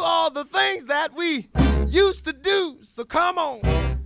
all the things that we used to do. So come on.